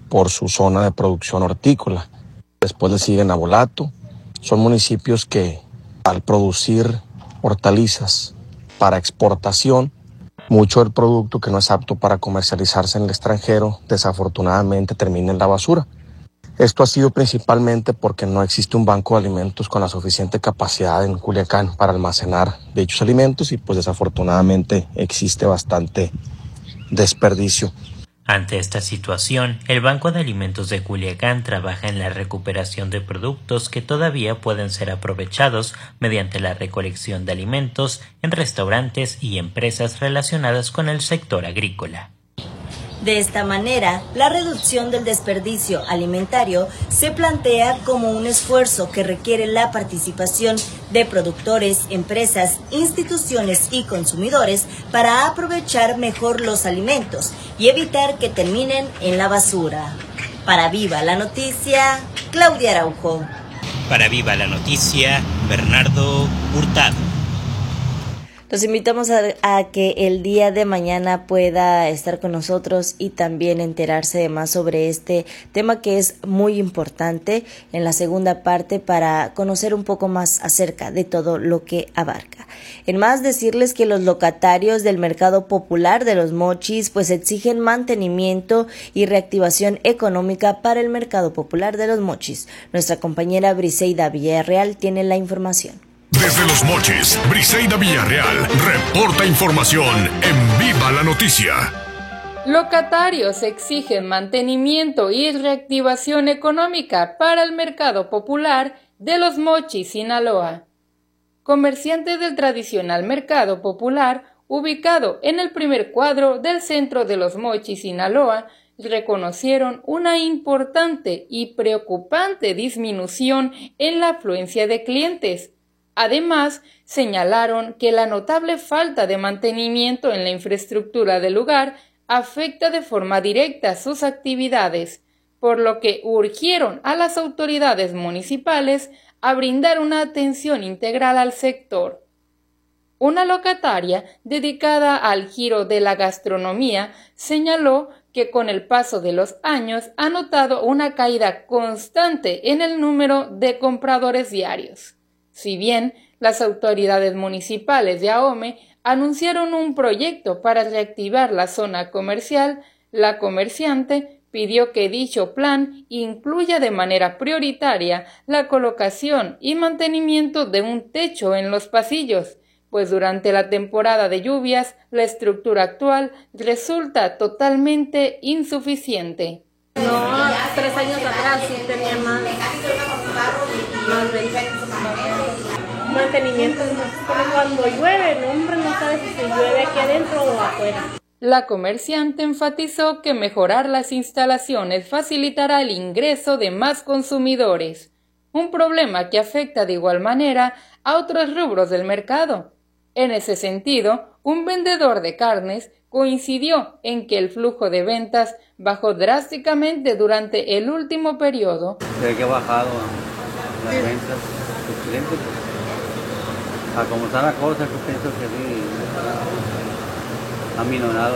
por su zona de producción hortícola. Después le siguen Navolato. Son municipios que al producir hortalizas para exportación, mucho del producto que no es apto para comercializarse en el extranjero, desafortunadamente termina en la basura. Esto ha sido principalmente porque no existe un banco de alimentos con la suficiente capacidad en Culiacán para almacenar dichos alimentos y pues desafortunadamente existe bastante desperdicio. Ante esta situación, el Banco de Alimentos de Culiacán trabaja en la recuperación de productos que todavía pueden ser aprovechados mediante la recolección de alimentos en restaurantes y empresas relacionadas con el sector agrícola. De esta manera, la reducción del desperdicio alimentario se plantea como un esfuerzo que requiere la participación de productores, empresas, instituciones y consumidores para aprovechar mejor los alimentos y evitar que terminen en la basura. Para Viva la Noticia, Claudia Araujo. Para Viva la Noticia, Bernardo Hurtado. Los invitamos a que el día de mañana pueda estar con nosotros y también enterarse de más sobre este tema que es muy importante en la segunda parte para conocer un poco más acerca de todo lo que abarca. En más, decirles que los locatarios del mercado popular de Los Mochis pues exigen mantenimiento y reactivación económica para el mercado popular de Los Mochis. Nuestra compañera Briseida Villarreal tiene la información. Desde Los Mochis, Briseida Villarreal reporta información en Viva la Noticia. Locatarios exigen mantenimiento y reactivación económica para el mercado popular de Los Mochis, Sinaloa. Comerciantes del tradicional mercado popular, ubicado en el primer cuadro del centro de Los Mochis, Sinaloa, reconocieron una importante y preocupante disminución en la afluencia de clientes. Además, señalaron que la notable falta de mantenimiento en la infraestructura del lugar afecta de forma directa sus actividades, por lo que urgieron a las autoridades municipales a brindar una atención integral al sector. Una locataria dedicada al giro de la gastronomía señaló que con el paso de los años ha notado una caída constante en el número de compradores diarios. Si bien las autoridades municipales de Ahome anunciaron un proyecto para reactivar la zona comercial, la comerciante pidió que dicho plan incluya de manera prioritaria la colocación y mantenimiento de un techo en los pasillos, pues durante la temporada de lluvias la estructura actual resulta totalmente insuficiente. No, 3 años atrás sí tenía más mantenimiento, pero cuando llueve, no, hombre, no sabes si llueve aquí adentro o afuera. La comerciante enfatizó que mejorar las instalaciones facilitará el ingreso de más consumidores, un problema que afecta de igual manera a otros rubros del mercado. En ese sentido, un vendedor de carnes coincidió en que el flujo de ventas bajó drásticamente durante el último periodo. Creo que ha bajado las ventas, a como están las cosas, yo pienso que sí, ha minorado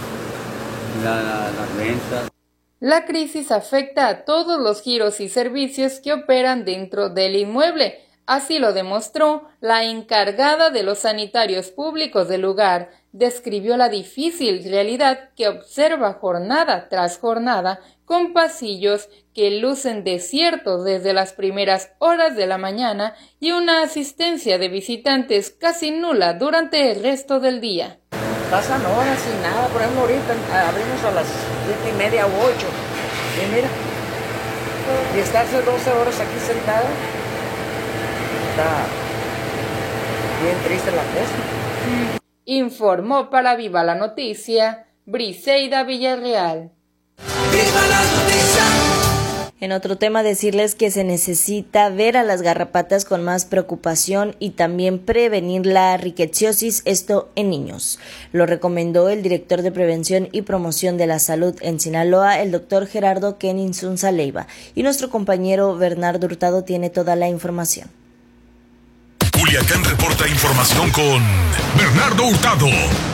las ventas. La crisis afecta a todos los giros y servicios que operan dentro del inmueble. Así lo demostró la encargada de los sanitarios públicos del lugar. Describió la difícil realidad que observa jornada tras jornada, con pasillos que lucen desiertos desde las primeras horas de la mañana y una asistencia de visitantes casi nula durante el resto del día. Pasan horas sin nada, por ejemplo ahorita abrimos a las 7:30 u 8, y mira, y estarse 12 horas aquí sentado, está bien triste la cosa. Informó para Viva la Noticia, Briseida Villarreal. ¡Viva la noticia! En otro tema, decirles que se necesita ver a las garrapatas con más preocupación y también prevenir la riqueciosis, esto en niños. Lo recomendó el director de Prevención y Promoción de la Salud en Sinaloa, el doctor Gerardo Kenin Zunza Leiva, y nuestro compañero Bernardo Hurtado tiene toda la información. Culiacán reporta información con Bernardo Hurtado.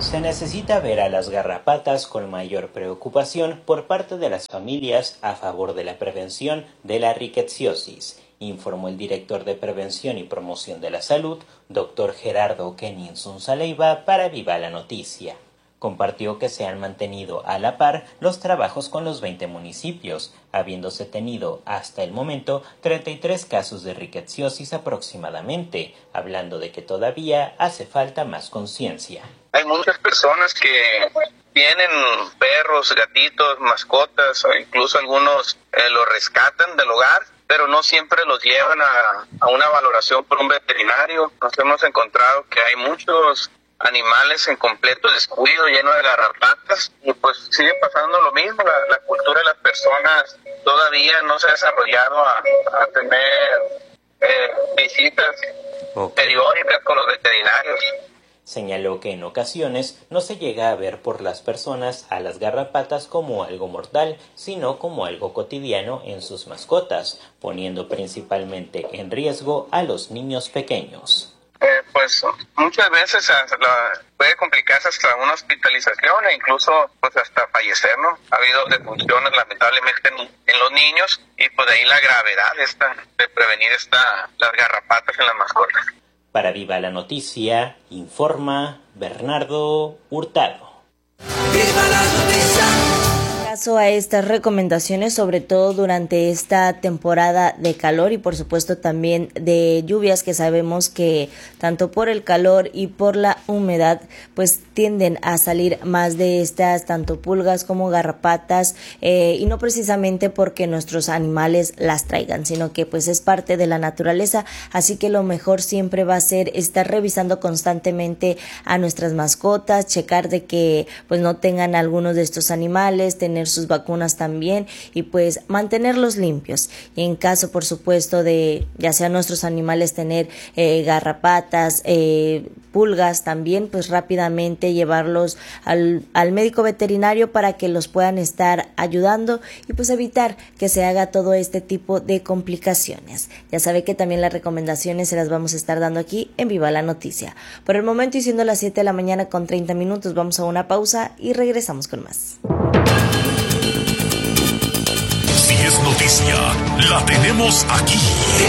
Se necesita ver a las garrapatas con mayor preocupación por parte de las familias a favor de la prevención de la rickettsiosis, informó el director de Prevención y Promoción de la Salud, Dr. Gerardo Keninson Saleiva, para Viva la Noticia. Compartió que se han mantenido a la par los trabajos con los 20 municipios, habiéndose tenido hasta el momento 33 casos de rickettsiosis aproximadamente, hablando de que todavía hace falta más conciencia. Hay muchas personas que tienen perros, gatitos, mascotas, o incluso algunos los rescatan del hogar, pero no siempre los llevan a una valoración por un veterinario. Nos hemos encontrado que hay muchos animales en completo descuido, lleno de garrapatas, y pues sigue pasando lo mismo. La cultura de las personas todavía no se ha desarrollado a tener visitas periódicas con los veterinarios. Señaló que en ocasiones no se llega a ver por las personas a las garrapatas como algo mortal, sino como algo cotidiano en sus mascotas, poniendo principalmente en riesgo a los niños pequeñños. Pues muchas veces puede complicarse hasta una hospitalización e incluso pues hasta fallecer, ¿no? Ha habido defunciones lamentablemente en los niños y pues de ahí la gravedad de prevenir las garrapatas en las mascotas. Para Viva la Noticia, informa Bernardo Hurtado. ¡Viva la noticia! Caso a estas recomendaciones, sobre todo durante esta temporada de calor y por supuesto también de lluvias, que sabemos que tanto por el calor y por la humedad pues tienden a salir más de estas tanto pulgas como garrapatas, y no precisamente porque nuestros animales las traigan, sino que pues es parte de la naturaleza, así que lo mejor siempre va a ser estar revisando constantemente a nuestras mascotas, checar de que pues no tengan algunos de estos animales, tener sus vacunas también y pues mantenerlos limpios. Y en caso por supuesto de ya sea nuestros animales tener garrapatas, pulgas también, pues rápidamente llevarlos al médico veterinario para que los puedan estar ayudando y pues evitar que se haga todo este tipo de complicaciones. Ya sabe que también las recomendaciones se las vamos a estar dando aquí en Viva la Noticia. Por el momento, y siendo las 7 de la mañana con 30 minutos, vamos a una pausa y regresamos con más. Si es noticia, la tenemos aquí.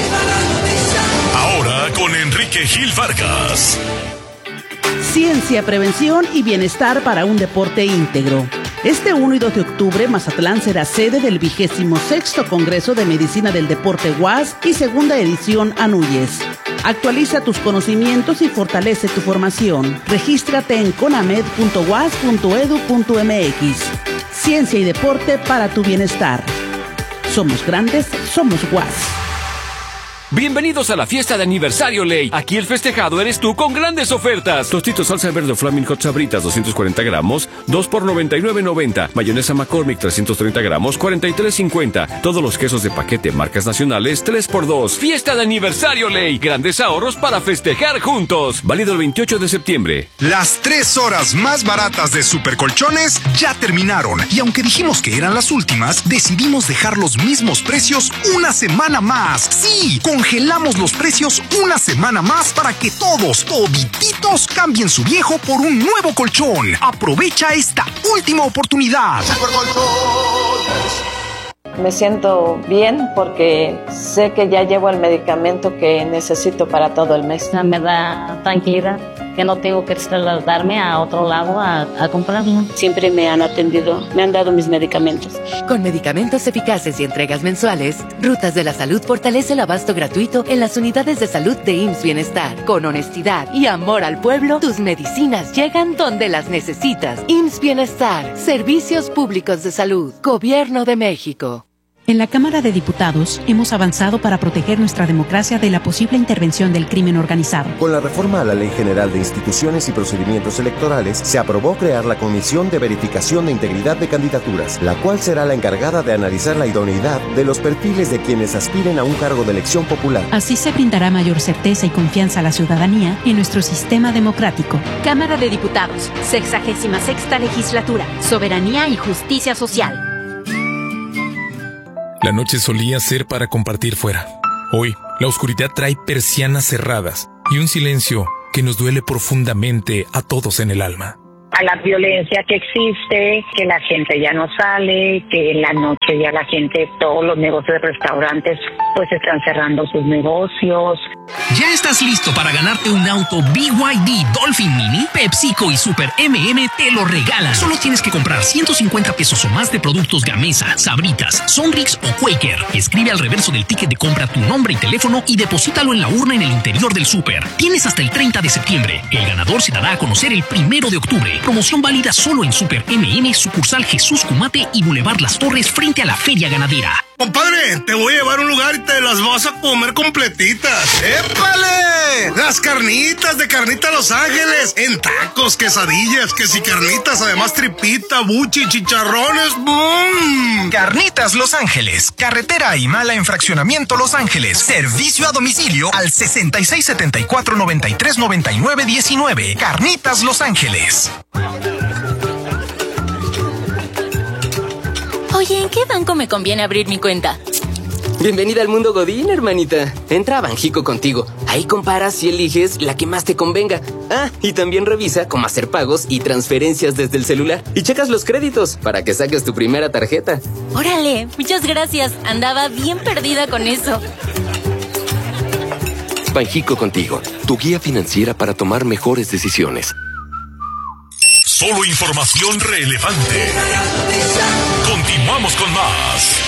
Ahora con Enrique Gil Vargas. Ciencia, prevención y bienestar para un deporte íntegro. Este 1 y 2 de octubre, Mazatlán será sede del 26º Congreso de Medicina del Deporte UAS y segunda edición ANUYES. Actualiza tus conocimientos y fortalece tu formación. Regístrate en conamed.uas.edu.mx. Ciencia y deporte para tu bienestar. Somos grandes, somos UAS. Bienvenidos a la fiesta de aniversario Ley. Aquí el festejado eres tú con grandes ofertas. Tostitos salsa verde Flaming Hot Sabritas 240 gramos, 2 por $99.90. Mayonesa McCormick 330 gramos, $43.50. Todos los quesos de paquete marcas nacionales 3x2. Fiesta de aniversario Ley. Grandes ahorros para festejar juntos. Válido el 28 de septiembre. Las 3 horas más baratas de Supercolchones ya terminaron. Y aunque dijimos que eran las últimas, decidimos dejar los mismos precios una semana más. ¡Sí! Congelamos los precios una semana más para que todititos cambien su viejo por un nuevo colchón. Aprovecha esta última oportunidad. Me siento bien porque sé que ya llevo el medicamento que necesito para todo el mes. Me da tranquilidad que no tengo que trasladarme a otro lado a comprarlo. Siempre me han atendido, me han dado mis medicamentos. Con medicamentos eficaces y entregas mensuales, Rutas de la Salud fortalece el abasto gratuito en las unidades de salud de IMSS Bienestar. Con honestidad y amor al pueblo, tus medicinas llegan donde las necesitas. IMSS Bienestar, Servicios Públicos de Salud, Gobierno de México. En la Cámara de Diputados hemos avanzado para proteger nuestra democracia de la posible intervención del crimen organizado. Con la reforma a la Ley General de Instituciones y Procedimientos Electorales, se aprobó crear la Comisión de Verificación de Integridad de Candidaturas, la cual será la encargada de analizar la idoneidad de los perfiles de quienes aspiren a un cargo de elección popular. Así se brindará mayor certeza y confianza a la ciudadanía en nuestro sistema democrático. Cámara de Diputados, 66ª Legislatura, Soberanía y Justicia Social. La noche solía ser para compartir fuera. Hoy, la oscuridad trae persianas cerradas y un silencio que nos duele profundamente a todos en el alma. a la violencia que existe, que la gente ya no sale, que en la noche ya la gente, todos los negocios de restaurantes pues están cerrando sus negocios. ¿Ya estás listo para ganarte un auto BYD Dolphin Mini? PepsiCo y Super MM te lo regalan. Solo tienes que comprar 150 pesos o más de productos Gamesa, Sabritas, Sonrix o Quaker. Escribe al reverso del ticket de compra tu nombre y teléfono y deposítalo en la urna en el interior del súper. Tienes hasta el 30 de septiembre. El ganador se dará a conocer el 1 de octubre. Promoción válida solo en Super MM, sucursal Jesús Cumate y Boulevard Las Torres frente a la Feria Ganadera. Compadre, te voy a llevar a un lugar y te las vas a comer completitas. ¡Épale! Las carnitas de Carnita Los Ángeles. En tacos, quesadillas, que si carnitas, además tripita, buchi, chicharrones. ¡Bum! Carnitas Los Ángeles. Carretera Aimala en Fraccionamiento Los Ángeles. Servicio a domicilio al 6674-939919. Carnitas Los Ángeles. Oye, ¿en qué banco me conviene abrir mi cuenta? Bienvenida al mundo Godín, hermanita. Entra a Banjico Contigo. Ahí comparas y eliges la que más te convenga. Ah, y también revisa cómo hacer pagos y transferencias desde el celular. Y checas los créditos para que saques tu primera tarjeta. Órale, muchas gracias. Andaba bien perdida con eso. Banjico Contigo, tu guía financiera para tomar mejores decisiones. Solo información relevante. Continuamos con más.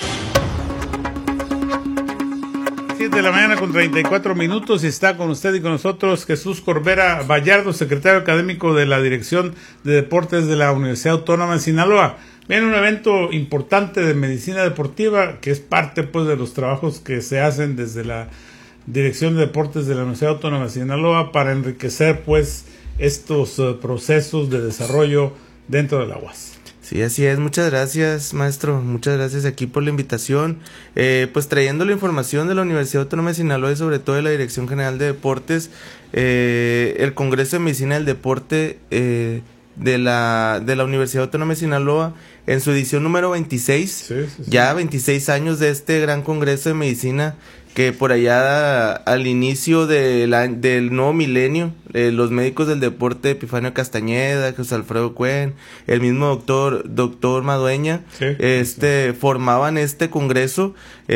7 de la mañana con 34 minutos y está con usted y con nosotros Jesús Corbera Vallardo, secretario académico de la Dirección de Deportes de la Universidad Autónoma de Sinaloa. Viene un evento importante de medicina deportiva que es parte pues de los trabajos que se hacen desde la Dirección de Deportes de la Universidad Autónoma de Sinaloa para enriquecer pues estos procesos de desarrollo dentro de la UAS. Sí, así es. Muchas gracias, maestro. Muchas gracias aquí por la invitación. Pues trayendo la información de la Universidad Autónoma de Sinaloa y sobre todo de la Dirección General de Deportes, el Congreso de Medicina del Deporte de la Universidad Autónoma de Sinaloa en su edición número 26, ya 26 años de este gran Congreso de Medicina que por allá al inicio del nuevo milenio, los médicos del deporte, Epifanio Castañeda, José Alfredo Cuen, el mismo doctor Madueña, formaban este congreso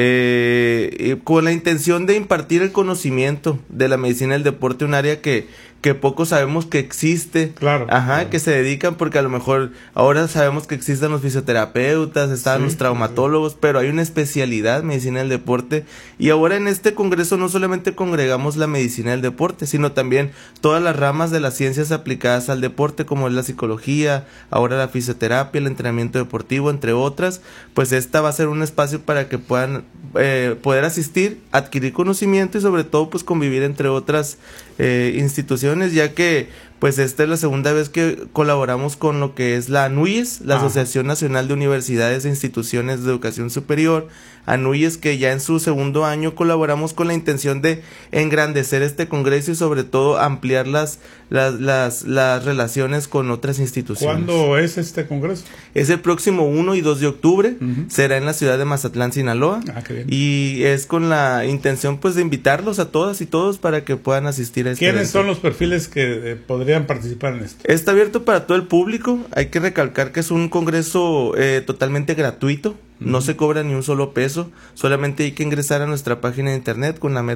con la intención de impartir el conocimiento de la medicina del deporte, un área que poco sabemos que existe, claro. Que se dedican, porque a lo mejor ahora sabemos que existen los fisioterapeutas, están los traumatólogos, pero hay una especialidad, medicina del deporte, y ahora en este congreso no solamente congregamos la medicina del deporte, sino también todas las ramas de las ciencias aplicadas al deporte, como es la psicología, ahora la fisioterapia, el entrenamiento deportivo, entre otras. Pues esta va a ser un espacio para que puedan poder asistir, adquirir conocimiento y sobre todo pues convivir entre otras instituciones, ya que pues esta es la segunda vez que colaboramos con lo que es la ANUYES, la Asociación Nacional de Universidades e Instituciones de Educación Superior, ANUYES, que ya en su segundo año colaboramos con la intención de engrandecer este congreso y sobre todo ampliar las relaciones con otras instituciones. ¿Cuándo es este congreso? Es el próximo 1 y 2 de octubre, será en la ciudad de Mazatlán, Sinaloa, y es con la intención pues de invitarlos a todas y todos para que puedan asistir a este ¿Quiénes evento. son los perfiles que podrían participar en esto? Está abierto para todo el público, hay que recalcar que es un congreso totalmente gratuito, no se cobra ni un solo peso, solamente hay que ingresar a nuestra página de internet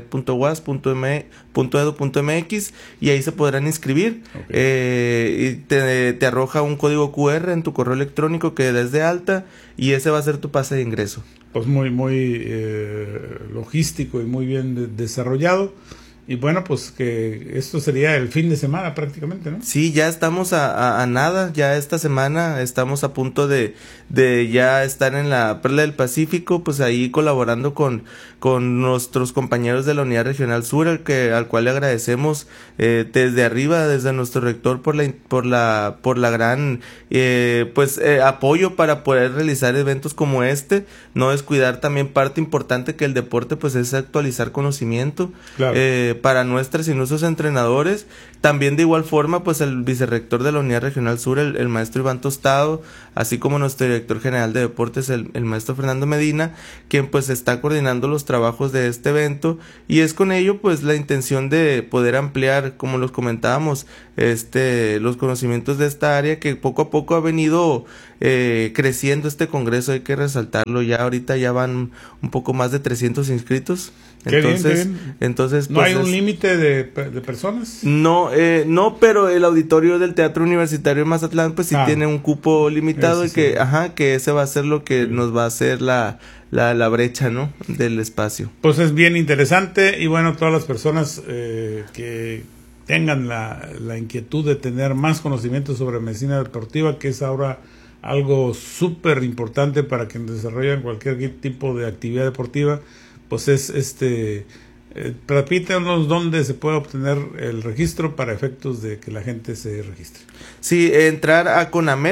conamed.uas.edu.mx y ahí se podrán inscribir. Y te arroja un código QR en tu correo electrónico que des de alta y ese va a ser tu pase de ingreso. Pues muy logístico y muy bien desarrollado. Y bueno, pues que esto sería el fin de semana prácticamente, ¿no? Sí, ya estamos a nada, ya esta semana estamos a punto de ya estar en la Perla del Pacífico, pues ahí colaborando con nuestros compañeros de la Unidad Regional Sur, al cual le agradecemos desde arriba, desde nuestro rector por la gran apoyo para poder realizar eventos como este, no descuidar también parte importante que el deporte pues es actualizar conocimiento, claro. para nuestras y nuestros entrenadores. También de igual forma, pues el vicerrector de la Unidad Regional Sur, el maestro Iván Tostado, así como nuestro director general de deportes, el maestro Fernando Medina, quien pues está coordinando los trabajos de este evento, y es con ello pues la intención de poder ampliar, como los comentábamos, los conocimientos de esta área que poco a poco ha venido creciendo este congreso. Hay que resaltarlo, ya ahorita ya van un poco más de 300 inscritos. Entonces, ¿No hay un límite de personas? No, pero el auditorio del Teatro Universitario de Mazatlán pues sí tiene un cupo limitado, y que ese va a ser lo que nos va a hacer la brecha, ¿no?, del espacio. Pues es bien interesante, y bueno, todas las personas que tengan la inquietud de tener más conocimientos sobre medicina deportiva, que es ahora algo súper importante para quienes desarrollan cualquier tipo de actividad deportiva, pues es repítanos dónde se puede obtener el registro para efectos de que la gente se registre. Sí, entrar a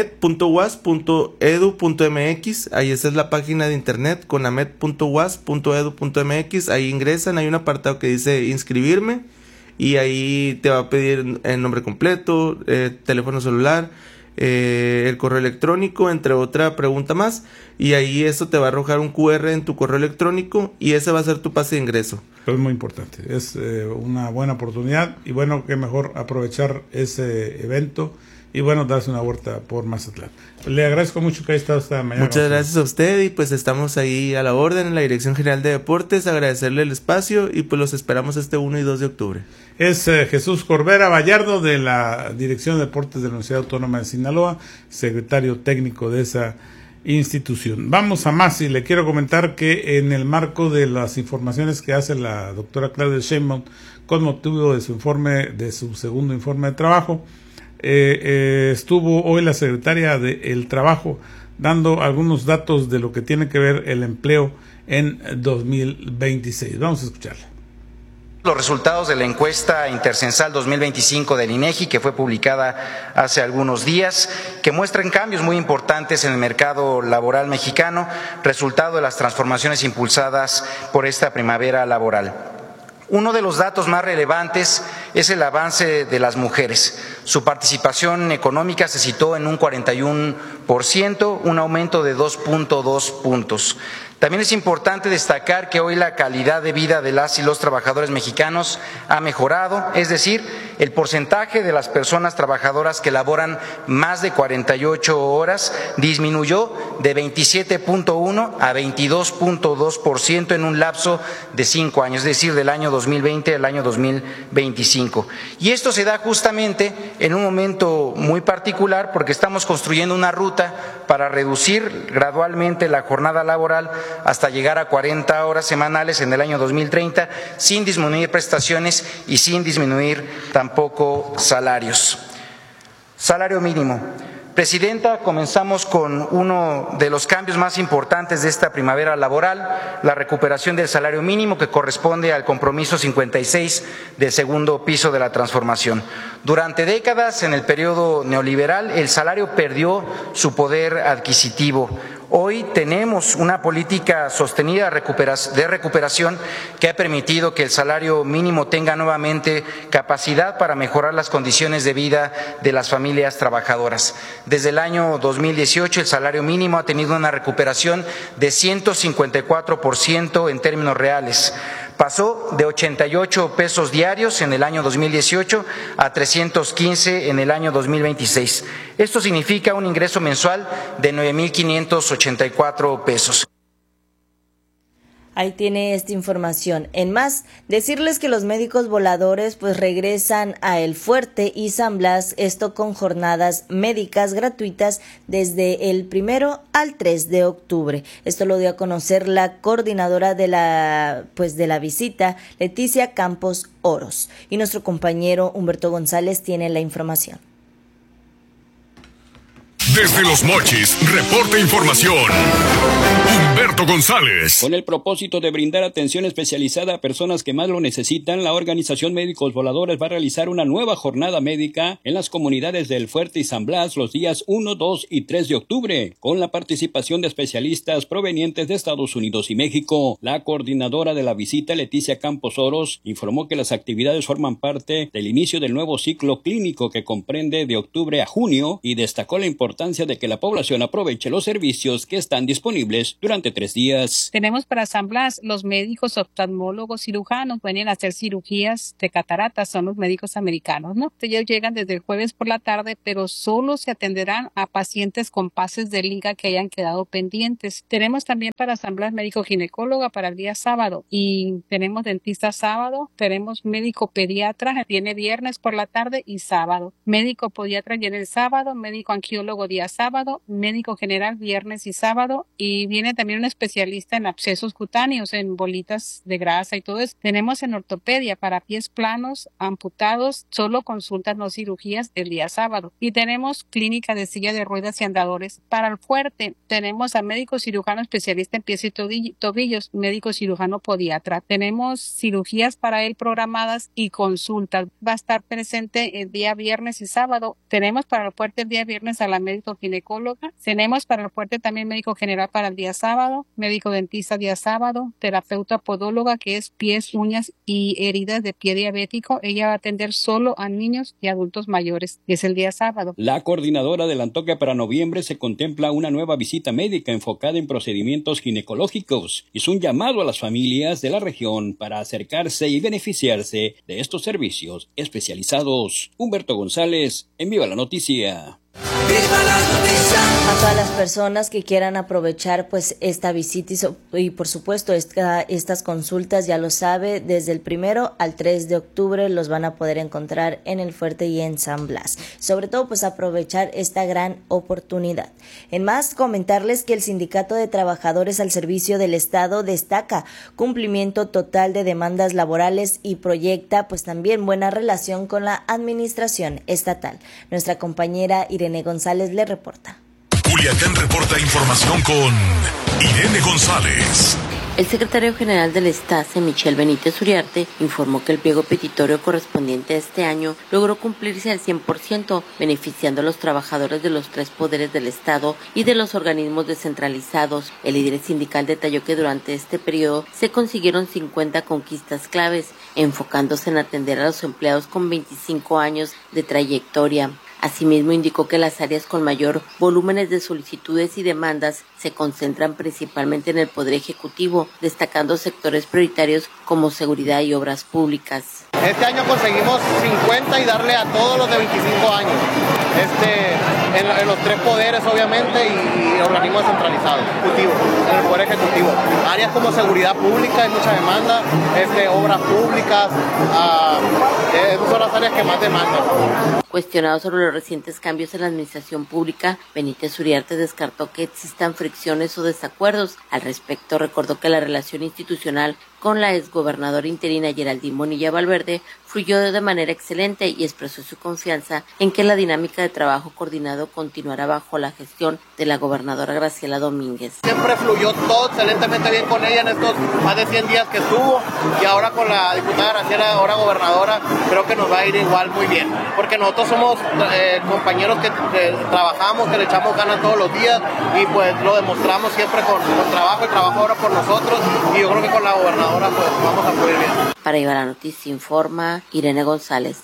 conamed.uas.edu.mx, ahí esa es la página de internet, conamed.uas.edu.mx, ahí ingresan, hay un apartado que dice inscribirme, y ahí te va a pedir el nombre completo, teléfono celular, el correo electrónico, entre otra pregunta más, y ahí eso te va a arrojar un QR en tu correo electrónico, y ese va a ser tu pase de ingreso. Es muy importante, es una buena oportunidad, y bueno, que mejor aprovechar ese evento y bueno, darse una vuelta por Mazatlán. Le agradezco mucho que haya estado esta mañana. Muchas gracias a usted, y pues estamos ahí a la orden en la Dirección General de Deportes, agradecerle el espacio, y pues los esperamos 1 y 2 de octubre. Es Jesús Corbera Vallardo, de la Dirección de Deportes de la Universidad Autónoma de Sinaloa, secretario técnico de esa institución. Vamos a más, y le quiero comentar que en el marco de las informaciones que hace la doctora Claudia Sheinbaum con motivo de su segundo informe de trabajo, estuvo hoy la secretaria del Trabajo dando algunos datos de lo que tiene que ver el empleo en 2026. Vamos a escucharla. Los resultados de la encuesta intercensal 2025 del INEGI, que fue publicada hace algunos días, que muestran cambios muy importantes en el mercado laboral mexicano, resultado de las transformaciones impulsadas por esta primavera laboral. Uno de los datos más relevantes es el avance de las mujeres. Su participación económica se situó en un 41%, un aumento de 2.2 puntos. También es importante destacar que hoy la calidad de vida de las y los trabajadores mexicanos ha mejorado, es decir, el porcentaje de las personas trabajadoras que laboran más de 48 horas disminuyó de 27.1 a 22.2% en un lapso de 5 años, es decir, del año 2020 al año 2025. Y esto se da justamente en un momento muy particular porque estamos construyendo una ruta para reducir gradualmente la jornada laboral hasta llegar a 40 horas semanales en el año 2030, sin disminuir prestaciones y sin disminuir tampoco salarios. Salario mínimo. Presidenta, comenzamos con uno de los cambios más importantes de esta primavera laboral, la recuperación del salario mínimo, que corresponde al compromiso 56 del segundo piso de la transformación. Durante décadas, en el periodo neoliberal, el salario perdió su poder adquisitivo. Hoy tenemos una política sostenida de recuperación que ha permitido que el salario mínimo tenga nuevamente capacidad para mejorar las condiciones de vida de las familias trabajadoras. Desde el año 2018 el salario mínimo ha tenido una recuperación de 154% en términos reales. Pasó de 88 pesos diarios en el año 2018 a 315 en el año 2026. Esto significa un ingreso mensual de 9,584 pesos. Ahí tiene esta información. En más, decirles que los médicos voladores pues regresan a El Fuerte y San Blas, esto con jornadas médicas gratuitas desde el 1 al 3 de octubre. Esto lo dio a conocer la coordinadora de la visita, Leticia Campos Oros. Y nuestro compañero Humberto González tiene la información. Desde Los Mochis, reporta información Humberto Humberto González. Con el propósito de brindar atención especializada a personas que más lo necesitan, la organización Médicos Voladores va a realizar una nueva jornada médica en las comunidades del Fuerte y San Blas los días 1, 2 y 3 de octubre, con la participación de especialistas provenientes de Estados Unidos y México. La coordinadora de la visita, Leticia Campos Oros, informó que las actividades forman parte del inicio del nuevo ciclo clínico que comprende de octubre a junio y destacó la importancia de que la población aproveche los servicios que están disponibles durante 3 días. Tenemos para San Blas los médicos oftalmólogos cirujanos, vienen a hacer cirugías de cataratas, son los médicos americanos, ¿no? Ellos llegan desde el jueves por la tarde, pero solo se atenderán a pacientes con pases de liga que hayan quedado pendientes. Tenemos también para San Blas médico ginecóloga para el día sábado y tenemos dentista sábado, tenemos médico pediatra, viene viernes por la tarde y sábado, médico pediatra viene el sábado, médico angiólogo día sábado, médico general viernes y sábado y viene también un especialista en abscesos cutáneos, en bolitas de grasa y todo eso. Tenemos en ortopedia para pies planos, amputados, solo consultas, no cirugías el día sábado. Y tenemos clínica de silla de ruedas y andadores. Para el Fuerte tenemos a médico cirujano especialista en pies y tobillos, médico cirujano podiatra. Tenemos cirugías para él programadas y consultas. Va a estar presente el día viernes y sábado. Tenemos para el Fuerte el día viernes a la médico ginecóloga. Tenemos para el Fuerte también médico general para el día sábado, médico dentista día sábado, terapeuta podóloga que es pies, uñas y heridas de pie diabético. Ella va a atender solo a niños y adultos mayores. Es el día sábado. La coordinadora adelantó que para noviembre se contempla una nueva visita médica enfocada en procedimientos ginecológicos. Hizo un llamado a las familias de la región para acercarse y beneficiarse de estos servicios especializados. Humberto González, en Viva la Noticia. A todas las personas que quieran aprovechar pues esta visita y por supuesto estas consultas, ya lo sabe, desde el 1 al 3 de octubre los van a poder encontrar en el Fuerte y en San Blas. Sobre todo pues aprovechar esta gran oportunidad. En más, comentarles que el Sindicato de Trabajadores al Servicio del Estado destaca cumplimiento total de demandas laborales y proyecta pues también buena relación con la administración estatal. Nuestra compañera Irene González le reporta. Culiacán reporta información con Irene González. El secretario general del STACE, Michelle Benítez Uriarte, informó que el pliego petitorio correspondiente a este año logró cumplirse al 100%, beneficiando a los trabajadores de los 3 poderes del Estado y de los organismos descentralizados. El líder sindical detalló que durante este periodo se consiguieron 50 conquistas claves, enfocándose en atender a los empleados con 25 años de trayectoria. Asimismo, indicó que las áreas con mayor volúmenes de solicitudes y demandas se concentran principalmente en el Poder Ejecutivo, destacando sectores prioritarios como seguridad y obras públicas. Este año conseguimos 50 y darle a todos los de 25 años, en los 3 poderes obviamente y organismos descentralizados, en el Poder Ejecutivo. Áreas como seguridad pública, hay mucha demanda, obras públicas, esas son las áreas que más demandan. Cuestionado sobre los recientes cambios en la administración pública, Benítez Uriarte descartó que existan fricciones o desacuerdos. Al respecto, recordó que la relación institucional con la exgobernadora interina Geraldine Bonilla Valverde fluyó de manera excelente y expresó su confianza en que la dinámica de trabajo coordinado continuará bajo la gestión de la gobernadora Graciela Domínguez. Siempre fluyó todo excelentemente bien con ella en estos más de 100 días que estuvo y ahora con la diputada Graciela, ahora gobernadora, creo que nos va a ir igual muy bien, porque nosotros somos compañeros que trabajamos, que le echamos ganas todos los días y pues lo demostramos siempre con trabajo, el trabajo ahora por nosotros y yo creo que con la gobernadora pues vamos a poder bien. Para Viva la Noticia informa Irene González.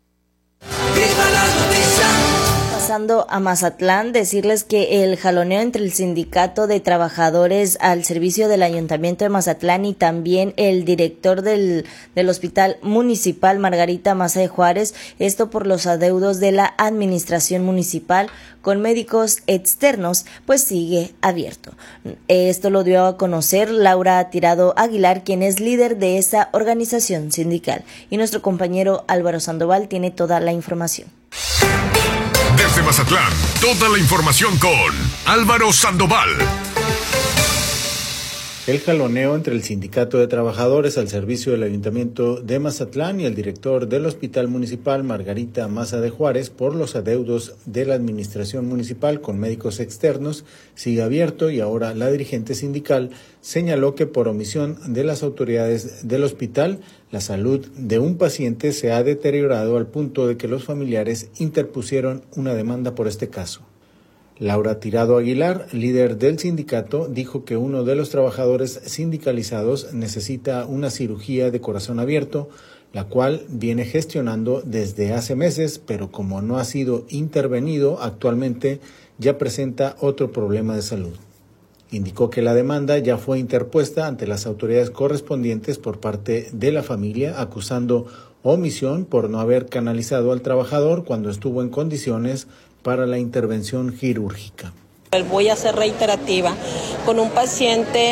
Pasando a Mazatlán, decirles que el jaloneo entre el Sindicato de Trabajadores al Servicio del Ayuntamiento de Mazatlán y también el director del Hospital Municipal, Margarita Maza de Juárez, esto por los adeudos de la administración municipal con médicos externos, pues sigue abierto. Esto lo dio a conocer Laura Tirado Aguilar, quien es líder de esa organización sindical. Y nuestro compañero Álvaro Sandoval tiene toda la información. Desde Mazatlán, toda la información con Álvaro Sandoval. El jaloneo entre el Sindicato de Trabajadores al servicio del Ayuntamiento de Mazatlán y el director del Hospital Municipal, Margarita Maza de Juárez, por los adeudos de la administración municipal con médicos externos sigue abierto, y ahora la dirigente sindical señaló que por omisión de las autoridades del hospital, la salud de un paciente se ha deteriorado al punto de que los familiares interpusieron una demanda por este caso. Laura Tirado Aguilar, líder del sindicato, dijo que uno de los trabajadores sindicalizados necesita una cirugía de corazón abierto, la cual viene gestionando desde hace meses, pero como no ha sido intervenido, actualmente ya presenta otro problema de salud. Indicó que la demanda ya fue interpuesta ante las autoridades correspondientes por parte de la familia, acusando omisión por no haber canalizado al trabajador cuando estuvo en condiciones para la intervención quirúrgica. Voy a ser reiterativa con un paciente